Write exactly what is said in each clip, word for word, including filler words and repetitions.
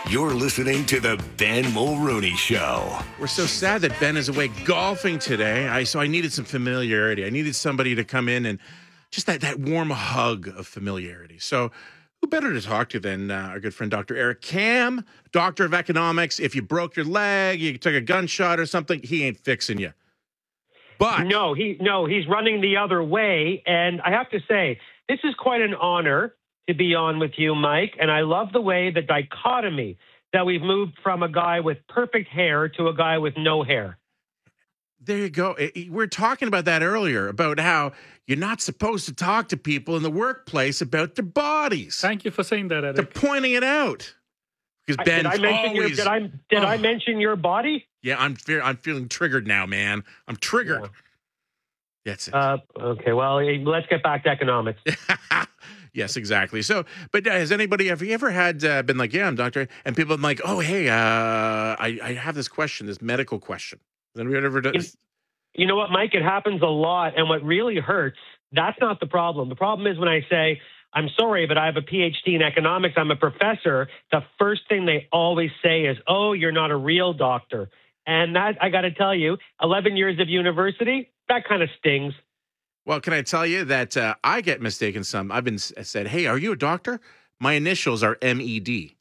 You're listening to the Ben Mulroney Show. We're so sad that Ben is away golfing today. I so I needed some familiarity. I needed somebody to come in and just that, that warm hug of familiarity. So who better to talk to than uh, our good friend Doctor Eric Kam, doctor of economics. If you broke your leg, you took a gunshot or something, he ain't fixing you. But no, he no, he's running the other way. And I have to say, this is quite an honor to be on with you, Mike. And I love the way the dichotomy that we've moved from a guy with perfect hair to a guy with no hair. There you go. We were talking about that earlier, about how you're not supposed to talk to people in the workplace about their bodies. Thank you for saying that, Eric. They're pointing it out. Because Ben's did I mention always... Your, did I, did oh. I mention your body? Yeah, I'm fe- I'm feeling triggered now, man. I'm triggered. Yeah. That's it. Uh, okay, well, let's get back to economics. Yes, exactly. So, but uh, has anybody, have you ever had, uh, been like, yeah, I'm doctor, and people have been like, oh, hey, uh, I, I have this question, this medical question. Has anybody ever done? You, you know what, Mike? It happens a lot. And what really hurts, that's not the problem. The problem is when I say, I'm sorry, but I have a P H D in economics, I'm a professor, the first thing they always say is, oh, you're not a real doctor. And that, I got to tell you, eleven years of university, that kind of stings. Well, can I tell you that uh, I get mistaken some. I've been said, hey, are you a doctor? My initials are M E D.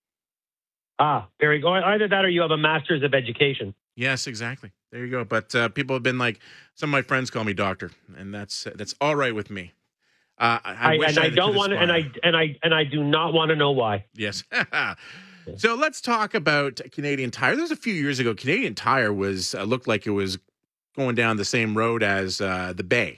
Ah, very good. Either that or you have a master's of education. Yes, exactly. There you go. But uh, people have been like, some of my friends call me doctor, and that's that's all right with me. Uh, I, I, I wish and I, I don't want to, and I and I and I do not want to know why. Yes. So let's talk about Canadian Tire. There's a few years ago, Canadian Tire was uh, looked like it was going down the same road as uh, the Bay.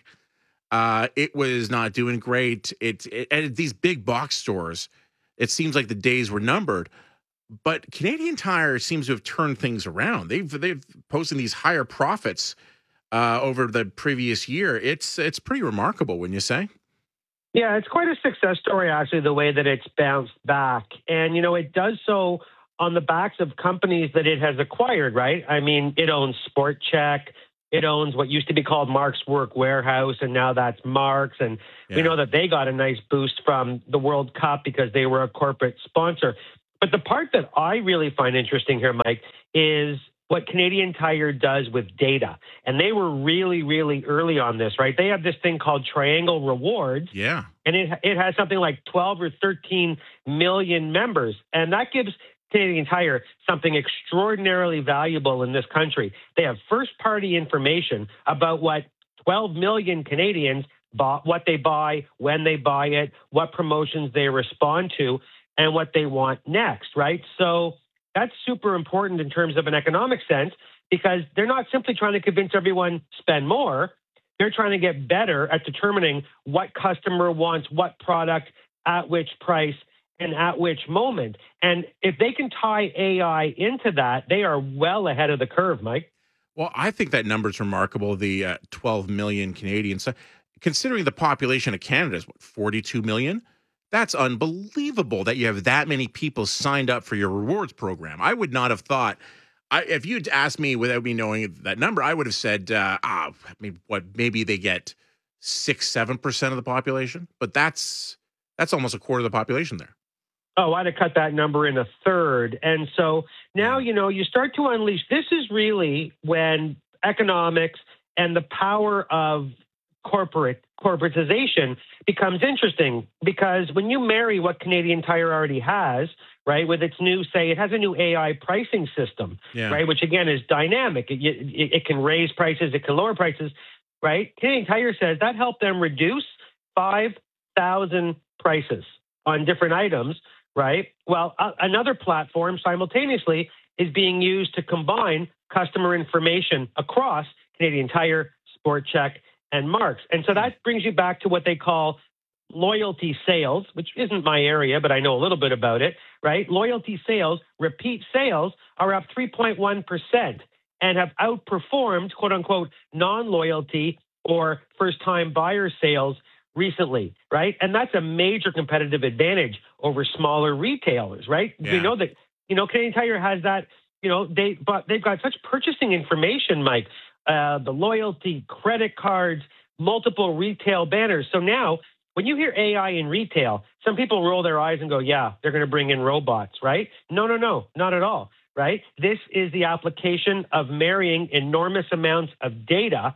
Uh, it was not doing great. It, it at these big box stores, it seems like the days were numbered. But Canadian Tire seems to have turned things around. They've they've posted these higher profits uh, over the previous year. It's it's pretty remarkable, wouldn't you say? Yeah, it's quite a success story, actually, the way that it's bounced back. And, you know, it does so on the backs of companies that it has acquired, right? I mean, it owns Sport Check. It owns what used to be called Mark's Work Warehouse, and now that's Mark's. And yeah. we know that they got a nice boost from the World Cup because they were a corporate sponsor. But the part that I really find interesting here, Mike, is what Canadian Tire does with data. And they were really, really early on this, right? They have this thing called Triangle Rewards. Yeah. And it it has something like twelve or thirteen million members. And that gives Canadian Tire something extraordinarily valuable in this country. They have first-party information about what twelve million Canadians bought, what they buy, when they buy it, what promotions they respond to, and what they want next, right? So that's super important in terms of an economic sense because they're not simply trying to convince everyone spend more. They're trying to get better at determining what customer wants what product at which price and at which moment. And if they can tie A I into that, they are well ahead of the curve, Mike. Well, I think that number is remarkable, the uh, twelve million Canadians. Considering the population of Canada is, what, forty-two million? That's unbelievable that you have that many people signed up for your rewards program. I would not have thought, I, if you'd asked me without me knowing that number, I would have said, uh, ah, I mean, what, maybe they get six, seven percent of the population, but that's that's almost a quarter of the population there. Oh, I'd have cut that number in a third. And so now, you know, you start to unleash. This is really when economics and the power of corporate corporatization becomes interesting, because when you marry what Canadian Tire already has, right, with its new, say, it has a new A I pricing system, yeah. right, which again is dynamic. It, it, it can raise prices, it can lower prices, right? Canadian Tire says that helped them reduce five thousand prices on different items, right? Well, uh, another platform simultaneously is being used to combine customer information across Canadian Tire, Sport Check, and Mark's. And so that brings you back to what they call loyalty sales, which isn't my area, but I know a little bit about it, right? Loyalty sales, repeat sales are up three point one percent and have outperformed, quote unquote, non-loyalty or first-time buyer sales recently, right? And that's a major competitive advantage over smaller retailers, right? Yeah. We know that, you know, Canadian Tire has that, you know, they but they've got such purchasing information, Mike, uh, the loyalty, credit cards, multiple retail banners. So now when you hear A I in retail, some people roll their eyes and go, yeah, they're going to bring in robots, right? No, no, no, not at all, right? This is the application of marrying enormous amounts of data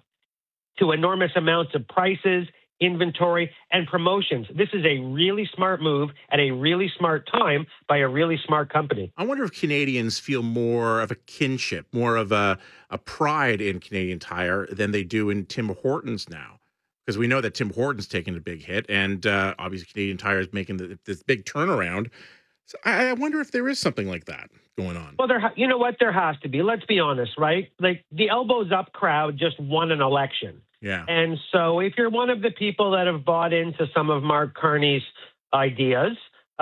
to enormous amounts of prices, inventory, and promotions. This is a really smart move at a really smart time by a really smart company. I wonder if Canadians feel more of a kinship, more of a, a pride in Canadian Tire than they do in Tim Hortons now. Because we know that Tim Hortons taking a big hit, and uh, obviously Canadian Tire is making the, this big turnaround. So I, I wonder if there is something like that going on. Well, there, ha- you know what? There has to be. Let's be honest, right? Like the elbows up crowd just won an election. Yeah. And so if you're one of the people that have bought into some of Mark Carney's ideas,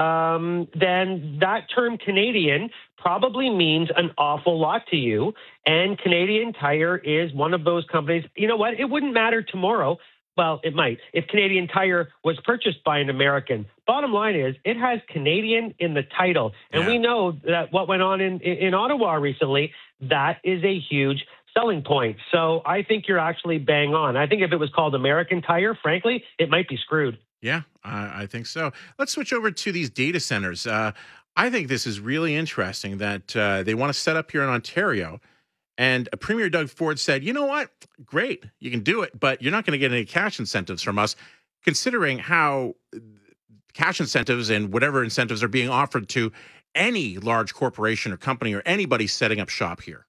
um, then that term Canadian probably means an awful lot to you. And Canadian Tire is one of those companies. You know what? It wouldn't matter tomorrow. Well, it might. If Canadian Tire was purchased by an American, bottom line is it has Canadian in the title. And Yeah. we know that what went on in, in Ottawa recently, that is a huge selling point. So I think you're actually bang on. I think if it was called American Tire, frankly, it might be screwed. Yeah, I, I think so. Let's switch over to these data centers. Uh, I think this is really interesting that uh, they want to set up here in Ontario. And uh, Premier Doug Ford said, you know what? Great, you can do it, but you're not going to get any cash incentives from us, considering how cash incentives and whatever incentives are being offered to any large corporation or company or anybody setting up shop here.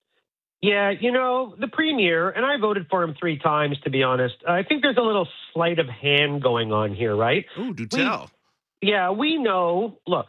Yeah, you know, the Premier, and I voted for him three times, to be honest. I think there's a little sleight of hand going on here, right? Oh, do We- tell. Yeah, we know, look,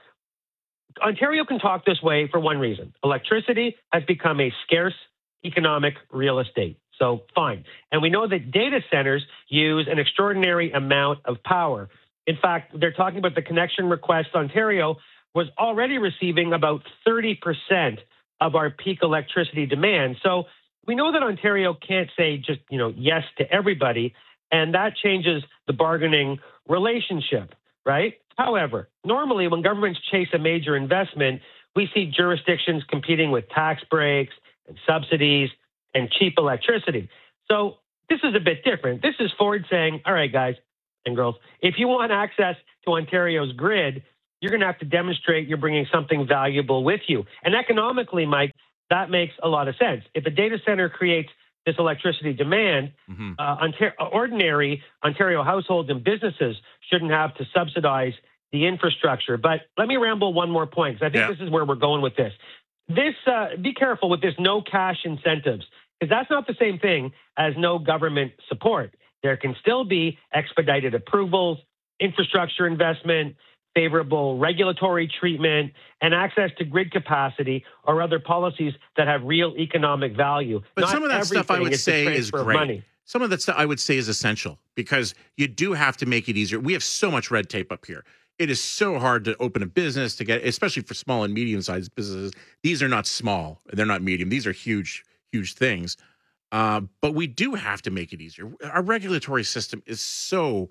Ontario can talk this way for one reason. Electricity has become a scarce economic real estate. So fine. And we know that data centers use an extraordinary amount of power. In fact, they're talking about the connection request. Ontario was already receiving about thirty percent of our peak electricity demand. So we know that Ontario can't say just, you know, yes to everybody, and that changes the bargaining relationship, right? However, normally when governments chase a major investment, we see jurisdictions competing with tax breaks and subsidies and cheap electricity. So this is a bit different. This is Ford saying, all right, guys and girls, if you want access to Ontario's grid, you're going to have to demonstrate you're bringing something valuable with you. And economically, Mike, that makes a lot of sense. If a data center creates this electricity demand, mm-hmm. uh, Ontar- ordinary Ontario households and businesses shouldn't have to subsidize the infrastructure. But let me ramble one more point, because I think yeah. this is where we're going with this. This, uh, be careful with this no cash incentives, because that's not the same thing as no government support. There can still be expedited approvals, infrastructure investment, favorable regulatory treatment, and access to grid capacity or other policies that have real economic value. But Not some of that stuff I would is the say is transfer of great. money. Some of that stuff I would say is essential, because you do have to make it easier. We have so much red tape up here. It is so hard to open a business, to get, especially for small and medium-sized businesses. These are not small. They're not medium. These are huge, huge things. Uh, but we do have to make it easier. Our regulatory system is so,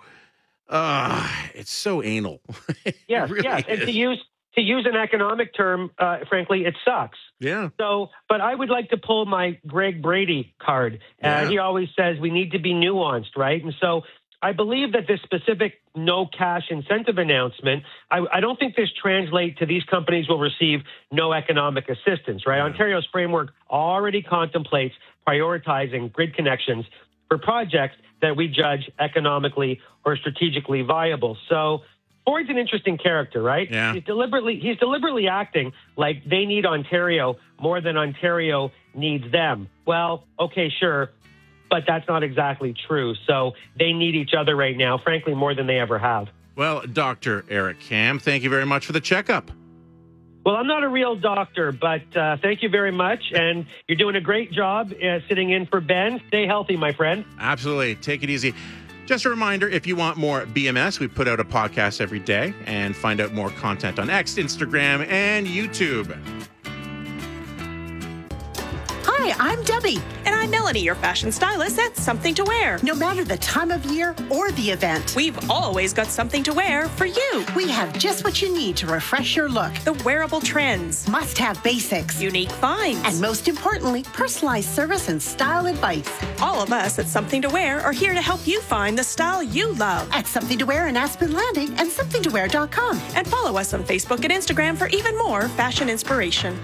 uh, it's so anal. Yes, really yes. And is. to use to use an economic term, uh, frankly, it sucks. Yeah. So, but I would like to pull my Greg Brady card. Uh, Yeah. He always says we need to be nuanced, right? And so I believe that this specific no cash incentive announcement, I, I don't think this translates to these companies will receive no economic assistance, right? Yeah. Ontario's framework already contemplates prioritizing grid connections for projects that we judge economically or strategically viable. So Ford's an interesting character, right? Yeah. He's deliberately he's deliberately acting like they need Ontario more than Ontario needs them. Well, okay, sure, but that's not exactly true. So they need each other right now, frankly, more than they ever have. Well, Doctor Eric Kam, thank you very much for the checkup. Well, I'm not a real doctor, but uh, thank you very much. And you're doing a great job uh, sitting in for Ben. Stay healthy, my friend. Absolutely. Take it easy. Just a reminder, if you want more B M S, we put out a podcast every day, and find out more content on X, Instagram, and YouTube. Hi, Hi, I'm Debbie. And I'm Melanie, your fashion stylist at Something to Wear. No matter the time of year or the event, we've always got something to wear for you. We have just what you need to refresh your look. The wearable trends, must-have basics, unique finds, and most importantly, personalized service and style advice. All of us at Something to Wear are here to help you find the style you love. At Something to Wear in Aspen Landing and something to wear dot com. And follow us on Facebook and Instagram for even more fashion inspiration.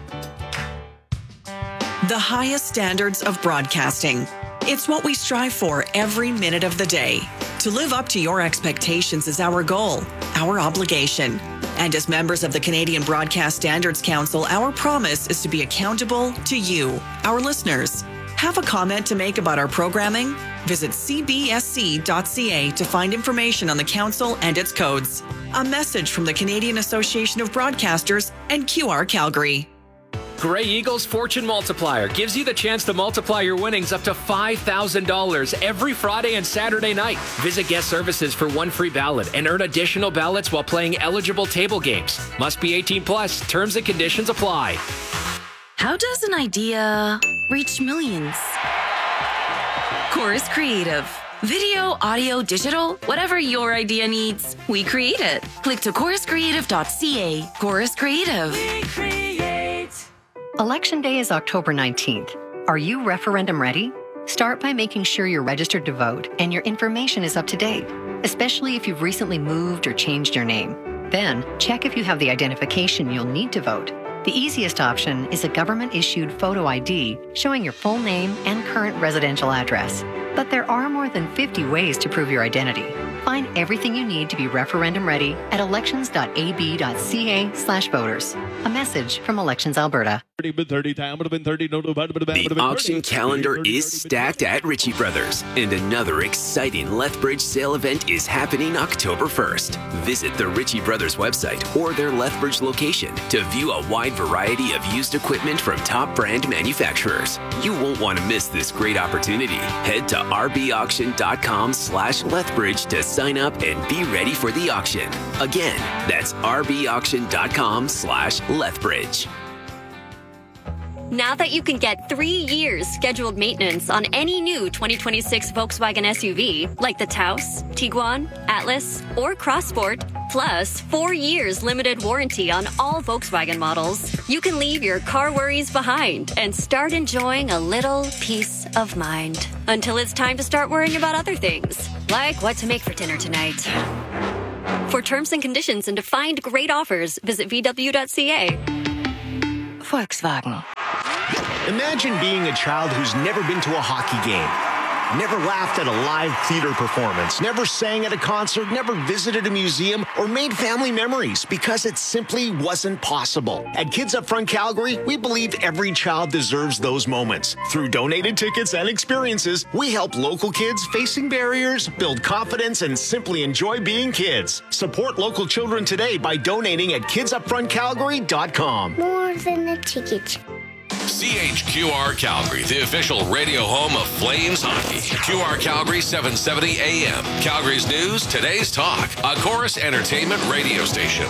The highest standards of broadcasting. It's what we strive for every minute of the day. To live up to your expectations is our goal, our obligation. And as members of the Canadian Broadcast Standards Council, our promise is to be accountable to you, our listeners. Have a comment to make about our programming? Visit c b s c dot c a to find information on the council and its codes. A message from the Canadian Association of Broadcasters and Q R Calgary. Grey Eagle's Fortune Multiplier gives you the chance to multiply your winnings up to five thousand dollars every Friday and Saturday night. Visit Guest Services for one free ballot and earn additional ballots while playing eligible table games. Must be eighteen plus. Terms and conditions apply. How does an idea reach millions? Chorus Creative. Video, audio, digital, whatever your idea needs, we create it. Click to chorus creative dot c a. Chorus Creative. We create. Election Day is October nineteenth. Are you referendum ready? Start by making sure you're registered to vote and your information is up to date, especially if you've recently moved or changed your name. Then, check if you have the identification you'll need to vote. The easiest option is a government-issued photo I D showing your full name and current residential address. But there are more than fifty ways to prove your identity. Find everything you need to be referendum ready at elections dot a b dot c a slash voters. A message from Elections Alberta. The auction calendar is stacked at Ritchie Brothers, and another exciting Lethbridge sale event is happening October first. Visit the Ritchie Brothers website or their Lethbridge location to view a wide variety of used equipment from top brand manufacturers. You won't want to miss this great opportunity. Head to r b auction dot com slash Lethbridge to sign up and be ready for the auction. Again, that's r b auction dot com slash Lethbridge. Now that you can get three years scheduled maintenance on any new twenty twenty-six Volkswagen S U V, like the Taos, Tiguan, Atlas, or Crossport, plus four years limited warranty on all Volkswagen models, you can leave your car worries behind and start enjoying a little peace of mind. Until it's time to start worrying about other things, like what to make for dinner tonight. For terms and conditions and to find great offers, visit v w dot c a. Volkswagen. Imagine being a child who's never been to a hockey game, never laughed at a live theater performance, never sang at a concert, never visited a museum, or made family memories because it simply wasn't possible. At Kids Up Front Calgary, we believe every child deserves those moments. Through donated tickets and experiences, we help local kids facing barriers build confidence and simply enjoy being kids. Support local children today by donating at kids up front calgary dot com. More than a ticket. C H Q R Calgary, the official radio home of Flames hockey. Q R Calgary seven seventy A M. Calgary's news, today's talk. A Chorus Entertainment radio station.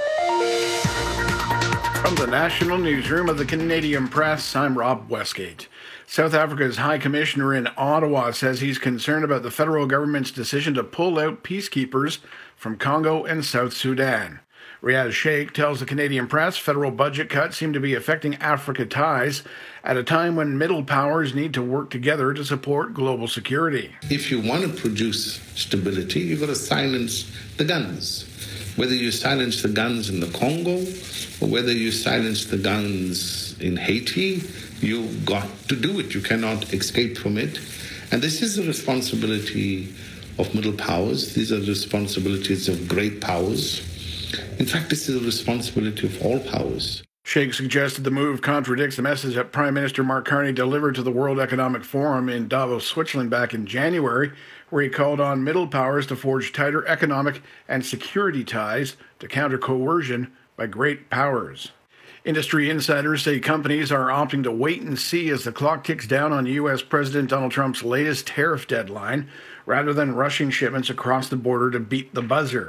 From the National Newsroom of the Canadian Press, I'm Rob Westgate. South Africa's High Commissioner in Ottawa says he's concerned about the federal government's decision to pull out peacekeepers from Congo and South Sudan. Riaz Sheikh tells the Canadian Press federal budget cuts seem to be affecting Africa ties at a time when middle powers need to work together to support global security. If you want to produce stability, you've got to silence the guns. Whether you silence the guns in the Congo or whether you silence the guns in Haiti, you've got to do it. You cannot escape from it. And this is the responsibility of middle powers. These are the responsibilities of great powers. In fact, this is a responsibility of all powers. Sheikh suggested the move contradicts the message that Prime Minister Mark Carney delivered to the World Economic Forum in Davos, Switzerland back in January, where he called on middle powers to forge tighter economic and security ties to counter coercion by great powers. Industry insiders say companies are opting to wait and see as the clock ticks down on U S President Donald Trump's latest tariff deadline, rather than rushing shipments across the border to beat the buzzer.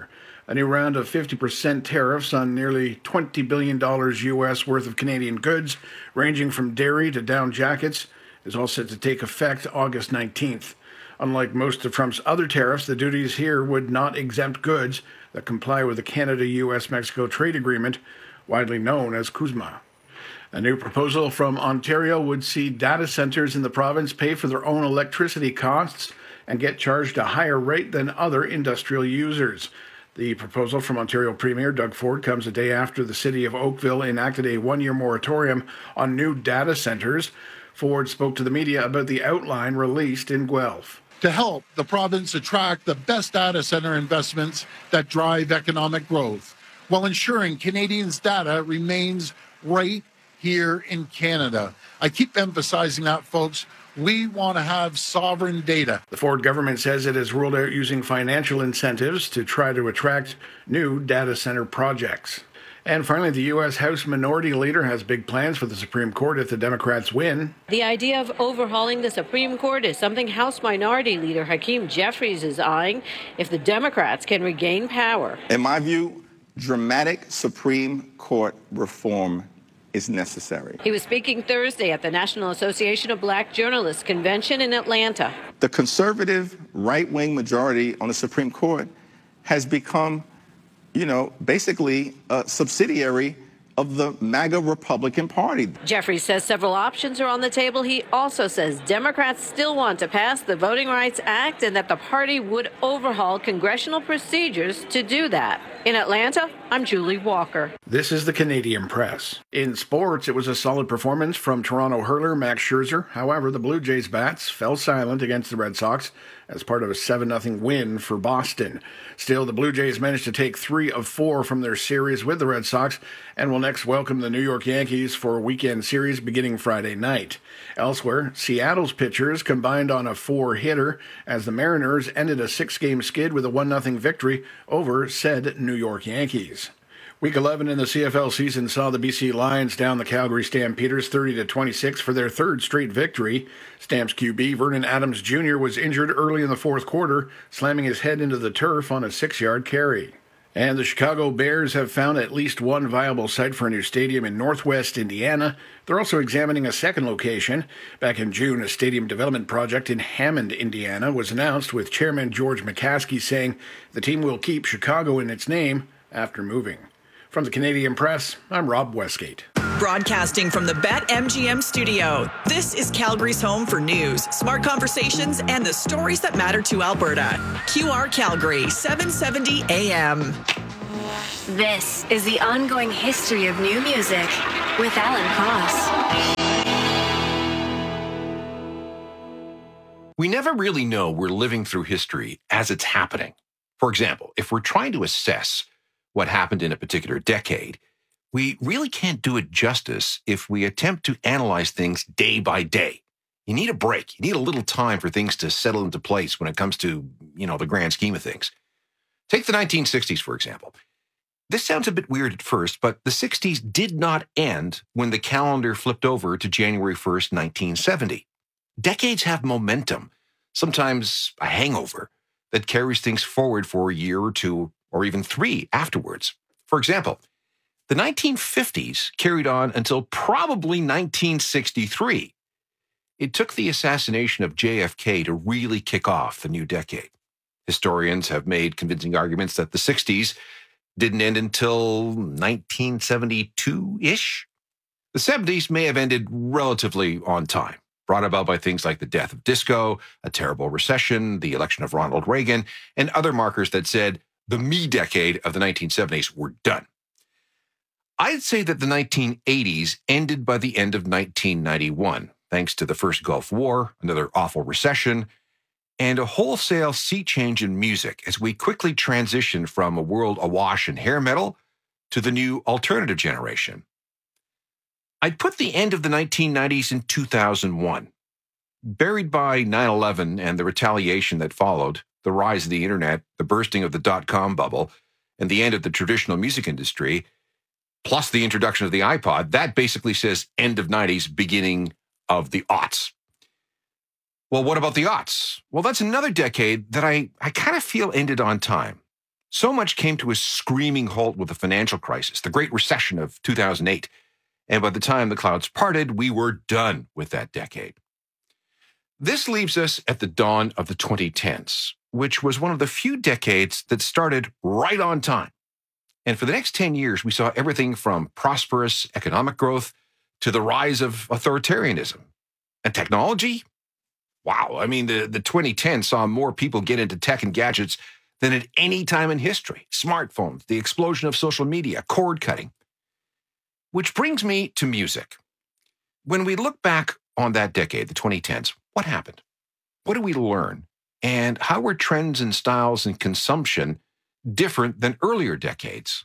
A new round of fifty percent tariffs on nearly twenty billion dollars U S worth of Canadian goods, ranging from dairy to down jackets, is all set to take effect August nineteenth. Unlike most of Trump's other tariffs, the duties here would not exempt goods that comply with the Canada-U S Mexico trade agreement, widely known as CUSMA. A new proposal from Ontario would see data centers in the province pay for their own electricity costs and get charged a higher rate than other industrial users. The proposal from Ontario Premier Doug Ford comes a day after the city of Oakville enacted a one-year moratorium on new data centers. Ford spoke to the media about the outline released in Guelph. To help the province attract the best data center investments that drive economic growth, while ensuring Canadians' data remains right here in Canada. I keep emphasizing that, folks. We want to have sovereign data. The Ford government says it has ruled out using financial incentives to try to attract new data center projects. And finally, the U S House Minority Leader has big plans for the Supreme Court if the Democrats win. The idea of overhauling the Supreme Court is something House Minority Leader Hakeem Jeffries is eyeing if the Democrats can regain power. In my view, dramatic Supreme Court reform is necessary. He was speaking Thursday at the National Association of Black Journalists convention in Atlanta. The conservative right-wing majority on the Supreme Court has become, you know, basically a subsidiary of the MAGA Republican Party. Jeffries says several options are on the table. He also says Democrats still want to pass the Voting Rights Act and that the party would overhaul congressional procedures to do that. In Atlanta, I'm Julie Walker. This is the Canadian Press. In sports, it was a solid performance from Toronto hurler Max Scherzer. However, the Blue Jays bats fell silent against the Red Sox as part of a seven nothing win for Boston. Still, the Blue Jays managed to take three of four from their series with the Red Sox and will next welcome the New York Yankees for a weekend series beginning Friday night. Elsewhere, Seattle's pitchers combined on a four-hitter as the Mariners ended a six-game skid with a one nothing victory over said New York Yankees. Week eleven in the C F L season saw the B C Lions down the Calgary Stampeders thirty to twenty-six for their third straight victory. Stamps Q B Vernon Adams Junior was injured early in the fourth quarter, slamming his head into the turf on a six-yard carry. And the Chicago Bears have found at least one viable site for a new stadium in Northwest Indiana. They're also examining a second location. Back in June, a stadium development project in Hammond, Indiana was announced, with Chairman George McCaskey saying the team will keep Chicago in its name after moving. From the Canadian Press, I'm Rob Westgate. Broadcasting from the BetMGM studio, this is Calgary's home for news, smart conversations, and the stories that matter to Alberta. Q R Calgary, seven seventy A M. This is the ongoing history of new music with Alan Cross. We never really know we're living through history as it's happening. For example, if we're trying to assess what happened in a particular decade, we really can't do it justice if we attempt to analyze things day by day. You need a break. You need a little time for things to settle into place when it comes to, you know, the grand scheme of things. Take the nineteen sixties, for example. This sounds a bit weird at first, but the sixties did not end when the calendar flipped over to January first, nineteen seventy. Decades have momentum, sometimes a hangover, that carries things forward for a year or two or even three afterwards. For example, the nineteen fifties carried on until probably nineteen sixty-three. It took the assassination of J F K to really kick off the new decade. Historians have made convincing arguments that the sixties didn't end until nineteen seventy-two-ish. The seventies may have ended relatively on time, brought about by things like the death of disco, a terrible recession, the election of Ronald Reagan, and other markers that said the me decade of the nineteen seventies were done. I'd say that the nineteen eighties ended by the end of nineteen ninety-one, thanks to the first Gulf War, another awful recession, and a wholesale sea change in music as we quickly transitioned from a world awash in hair metal to the new alternative generation. I'd put the end of the nineteen nineties in two thousand one. Buried by nine eleven and the retaliation that followed, the rise of the internet, the bursting of the dot-com bubble, and the end of the traditional music industry, plus the introduction of the iPod, that basically says end of nineties, beginning of the aughts. Well, what about the aughts? Well, that's another decade that I, I kind of feel ended on time. So much came to a screaming halt with the financial crisis, the Great Recession of two thousand eight. And by the time the clouds parted, we were done with that decade. This leaves us at the dawn of the twenty tens, which was one of the few decades that started right on time. And for the next ten years, we saw everything from prosperous economic growth to the rise of authoritarianism. And technology? Wow, I mean, the, the twenty tens saw more people get into tech and gadgets than at any time in history. Smartphones, the explosion of social media, cord cutting. Which brings me to music. When we look back on that decade, the twenty tens, what happened? What did we learn? And how were trends and styles and consumption different than earlier decades?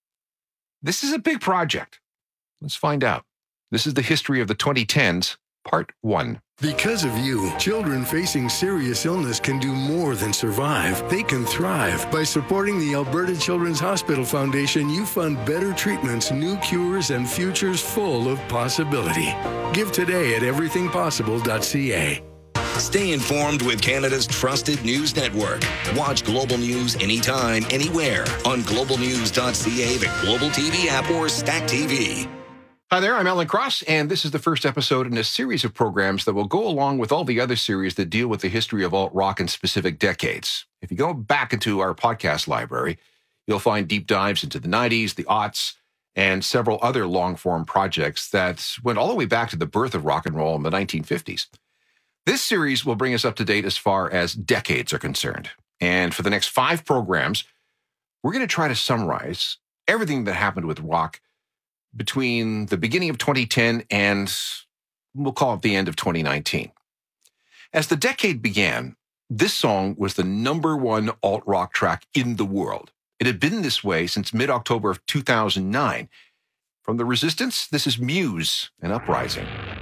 This is a big project. Let's find out. This is the history of the twenty tens, part one. Because of you, children facing serious illness can do more than survive. They can thrive. By supporting the Alberta Children's Hospital Foundation, you fund better treatments, new cures, and futures full of possibility. Give today at everything possible dot c a. Stay informed with Canada's trusted news network. Watch Global News anytime, anywhere on global news dot c a, the Global T V app, or Stack T V. Hi there, I'm Alan Cross, and this is the first episode in a series of programs that will go along with all the other series that deal with the history of alt-rock in specific decades. If you go back into our podcast library, you'll find deep dives into the nineties, the aughts, and several other long-form projects that went all the way back to the birth of rock and roll in the nineteen fifties. This series will bring us up to date as far as decades are concerned. And for the next five programs, we're going to try to summarize everything that happened with rock between the beginning of twenty ten and we'll call it the end of twenty nineteen. As the decade began, this song was the number one alt-rock track in the world. It had been this way since mid-October of two thousand nine. From The Resistance, this is Muse and Uprising.